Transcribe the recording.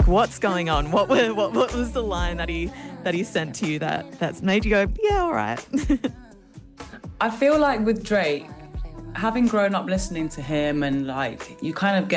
what's going on? What was the line that he sent to you that's made you go, yeah, all right? I feel like with Drake, having grown up listening to him and like you kind of get